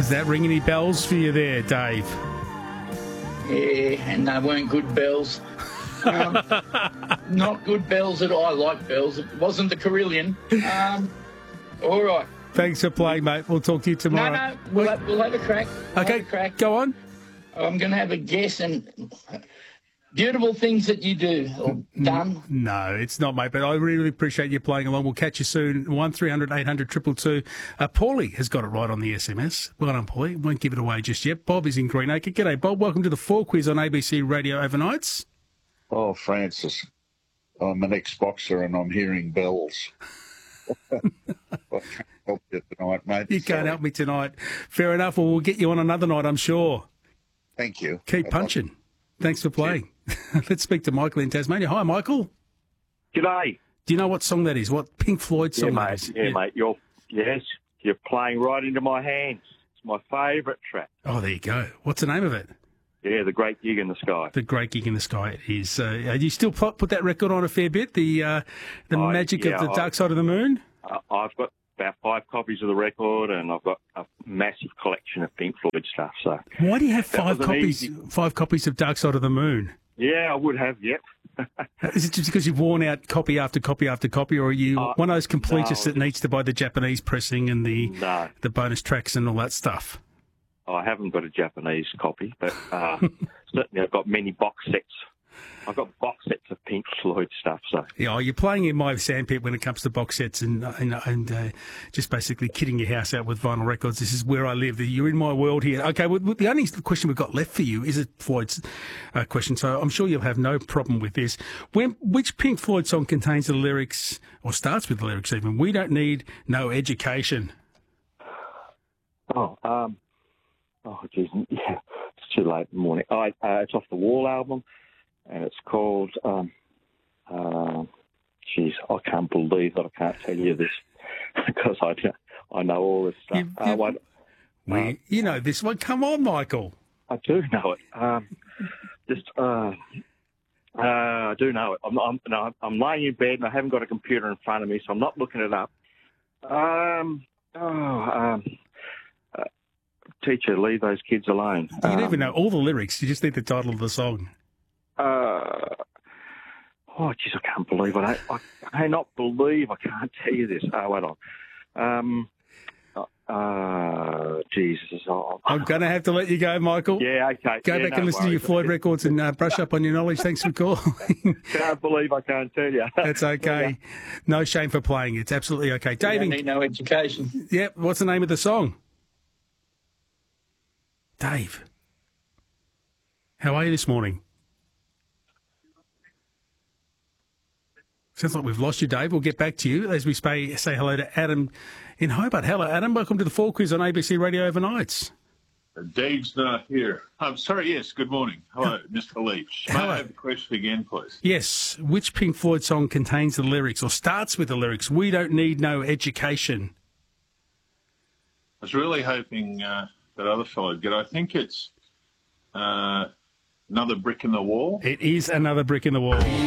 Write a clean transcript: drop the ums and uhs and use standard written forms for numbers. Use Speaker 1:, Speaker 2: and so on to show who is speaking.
Speaker 1: Does that ring any bells for you there, Dave?
Speaker 2: Yeah, and they weren't good bells. Not good bells at all. I like bells. It wasn't the Carillion. All right.
Speaker 1: Thanks for playing, mate. We'll talk to you tomorrow.
Speaker 2: No, we'll have a crack.
Speaker 1: Okay, go on.
Speaker 2: I'm going to have a guess and beautiful things that you do or done.
Speaker 1: No, it's not, mate, but I really appreciate you playing along. We'll catch you soon. 1300 800 222. Paulie has got it right on the SMS. Well done, Paulie. Won't give it away just yet. Bob is in Greenacre. G'day, Bob. Welcome to the 4 Quiz on ABC Radio Overnights.
Speaker 3: Oh, Francis, I'm an ex-boxer and I'm hearing bells. I can't help you tonight, mate.
Speaker 1: You can't help me tonight. Fair enough. Well, we'll get you on another night, I'm sure.
Speaker 3: Thank you.
Speaker 1: Keep punching. Thanks for playing. Let's speak to Michael in Tasmania. Hi, Michael.
Speaker 4: G'day.
Speaker 1: Do you know what song that is? What Pink Floyd song that is?
Speaker 4: Yeah, mate. You're playing right into my hands. It's my favourite track.
Speaker 1: Oh, there you go. What's the name of it?
Speaker 4: Yeah, The Great Gig in the Sky.
Speaker 1: The Great Gig in the Sky is. Do you still put that record on a fair bit? The magic of the Dark Side of the Moon?
Speaker 4: I've got about 5 copies of the record, and I've got a massive collection of Pink Floyd stuff. So
Speaker 1: why do you have 5 copies of Dark Side of the Moon?
Speaker 4: Yeah, I would have, yep.
Speaker 1: Is it just because you've worn out copy after copy after copy, or are you one of those completists that needs to buy the Japanese pressing and the bonus tracks and all that stuff?
Speaker 4: I haven't got a Japanese copy, but certainly I've got many box sets. I've got box sets of Pink Floyd stuff. So
Speaker 1: yeah, you're playing in my sandpit when it comes to box sets and just basically kitting your house out with vinyl records. This is where I live. You're in my world here. Okay, well, the only question we've got left for you is a Floyd's question, so I'm sure you'll have no problem with this. Which Pink Floyd song contains the lyrics, or starts with the lyrics even, "We don't need no education"?
Speaker 4: Geez, yeah, it's too late in the morning. It's off the Wall album, and it's called. I can't believe that I can't tell you this because I know all this stuff.
Speaker 1: You know this one. Come on, Michael.
Speaker 4: I do know it. I do know it. I'm laying in bed and I haven't got a computer in front of me, so I'm not looking it up. Teacher, leave those kids alone.
Speaker 1: You don't even know all the lyrics. You just need the title of the song.
Speaker 4: Jeez, I can't believe it. I cannot believe I can't tell you this. Wait on. Jesus.
Speaker 1: I'm going to have to let you go, Michael.
Speaker 4: Yeah, okay.
Speaker 1: Go back and listen to your Floyd records and brush up on your knowledge. Thanks for calling.
Speaker 4: Can't believe I can't tell you.
Speaker 1: That's okay. No shame for playing. It's absolutely okay. Dave,
Speaker 2: You don't need no education.
Speaker 1: Yep. What's the name of the song? Dave, how are you this morning? Sounds like we've lost you, Dave. We'll get back to you as we say hello to Adam in Hobart. Hello, Adam. Welcome to the 4 Quiz on ABC Radio Overnights.
Speaker 5: Dave's not here. I'm sorry. Yes, good morning. Hello, Mr. Leach. May I have the question again, please?
Speaker 1: Yes. Which Pink Floyd song contains the lyrics or starts with the lyrics, "We don't need no education"?
Speaker 5: I was really hoping that other fellow would get it. I think it's Another Brick in the Wall.
Speaker 1: It is Another Brick in the Wall.